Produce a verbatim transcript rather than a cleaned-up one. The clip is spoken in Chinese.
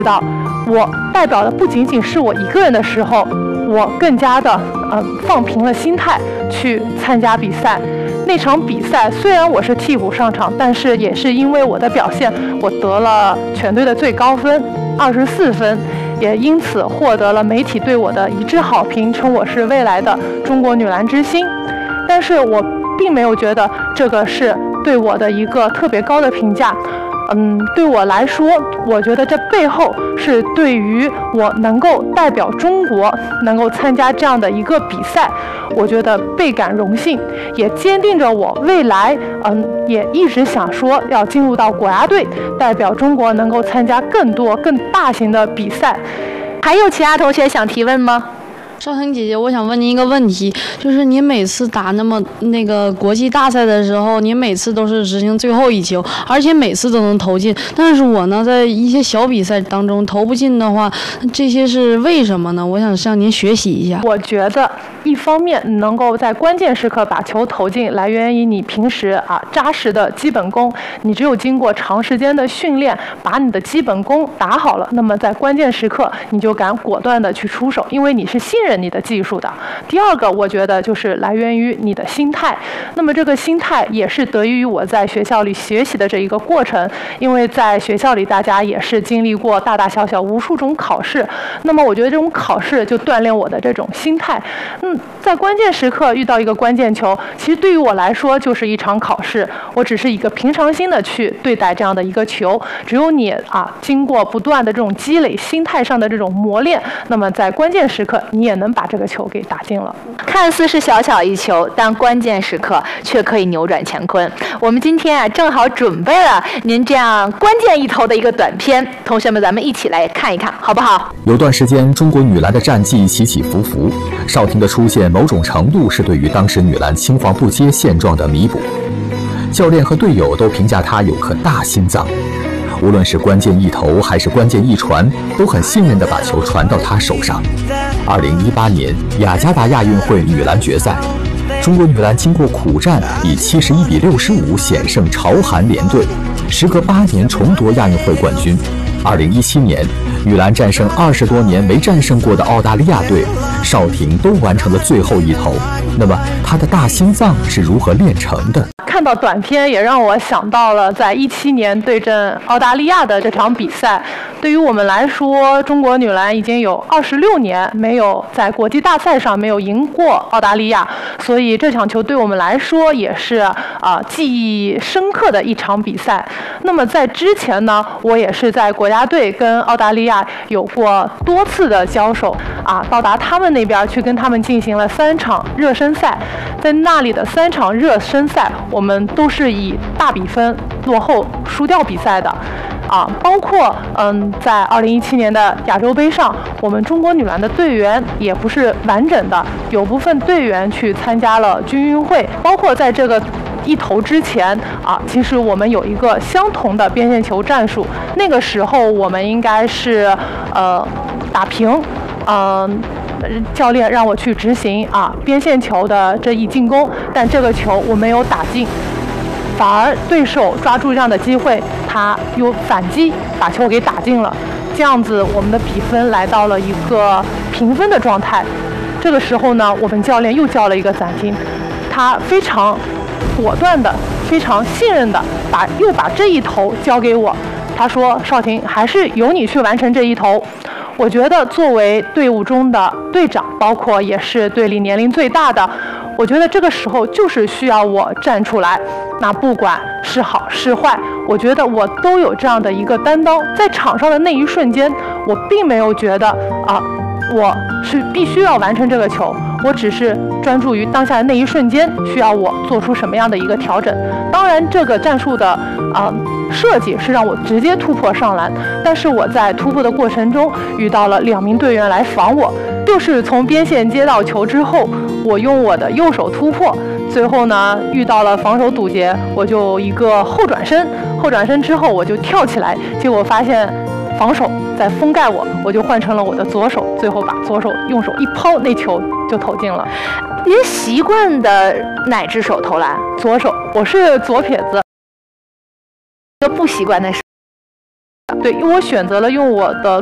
道我代表的不仅仅是我一个人的时候，我更加的嗯放平了心态去参加比赛。那场比赛虽然我是替补上场，但是也是因为我的表现，我得了全队的最高分二十四分，也因此获得了媒体对我的一致好评，称我是未来的中国女篮之星。但是我并没有觉得这个是对我的一个特别高的评价。嗯，对我来说，我觉得这背后是对于我能够代表中国，能够参加这样的一个比赛，我觉得倍感荣幸，也坚定着我未来，嗯，也一直想说要进入到国家队，代表中国能够参加更多更大型的比赛。 还有其他同学想提问吗？ 少婷姐姐，我想问您一个问题，就是你每次打那么那个国际大赛的时候，你每次都是执行最后一球，而且每次都能投进。但是我呢，在一些小比赛当中投不进的话，这些是为什么呢？我想向您学习一下。 我觉得一方面能够在关键时刻把球投进，来源于你平时啊扎实的基本功。你只有经过长时间的训练，把你的基本功打好了，那么在关键时刻你就敢果断的去出手，因为你是信任你的技术的。第二个，我觉得就是来源于你的心态。那么这个心态也是得益于我在学校里学习的这一个过程，因为在学校里大家也是经历过大大小小无数种考试，那么我觉得这种考试就锻炼我的这种心态。嗯，在关键时刻遇到一个关键球，其实对于我来说就是一场考试，我只是一个平常心的去对待这样的一个球。只有你啊，经过不断的这种积累，心态上的这种磨练，那么在关键时刻你也能把这个球给打进了。 看似是小小一球，但关键时刻却可以扭转乾坤。我们今天啊，正好准备了您这样关键一投的一个短片，同学们咱们一起来看一看，好不好？ 有段时间中国女篮的战绩起起伏伏，少婷的出现某种程度是对于当时女篮青黄不接现状的弥补。教练和队友都评价她有颗大心脏，无论是关键一投还是关键一传，都很信任地把球传到她手上。二零一八年雅加达亚运会女篮决赛，中国女篮经过苦战，以七十一比六十五险胜朝韩联队，时隔八年重夺亚运会冠军。二零一七年，女篮战胜二十多年没战胜过的澳大利亚队，少婷都完成了最后一投。那么，她的大心脏是如何炼成的？ 看到短片也让我想到了在一七年对阵澳大利亚的这场比赛。对于我们来说，中国女篮已经有二十六年没有在国际大赛上没有赢过澳大利亚，所以这场球对我们来说也是啊、呃、记忆深刻的一场比赛。那么在之前呢，我也是在国家队跟澳大利亚有过多次的交手啊，到达他们那边去跟他们进行了三场热身赛，在那里的三场热身赛，我们都是以大比分落后输掉比赛的，啊，包括嗯，在二零一七年的亚洲杯上，我们中国女篮的队员也不是完整的，有部分队员去参加了军运会，包括在这个一投之前啊，其实我们有一个相同的边线球战术，那个时候我们应该是呃打平，嗯、呃。教练让我去执行啊边线球的这一进攻，但这个球我没有打进，反而对手抓住这样的机会，他又反击把球给打进了，这样子我们的比分来到了一个平分的状态。这个时候呢，我们教练又叫了一个暂停，他非常果断的、非常信任的把又把这一投交给我，他说：“少婷，还是由你去完成这一投。”我觉得作为队伍中的队长，包括也是队里年龄最大的，我觉得这个时候就是需要我站出来。那不管是好是坏，我觉得我都有这样的一个担当。在场上的那一瞬间，我并没有觉得啊，我是必须要完成这个球，我只是专注于当下的那一瞬间需要我做出什么样的一个调整。当然，这个战术的啊。设计是让我直接突破上篮，但是我在突破的过程中遇到了两名队员来防我，就是从边线接到球之后，我用我的右手突破，最后呢遇到了防守堵截，我就一个后转身，后转身之后我就跳起来，结果发现防守在封盖我，我就换成了我的左手，最后把左手用手一抛，那球就投进了。 您习惯的哪只手投篮？ 左手，我是左撇子。 不习惯的是对，因为我选择了用我的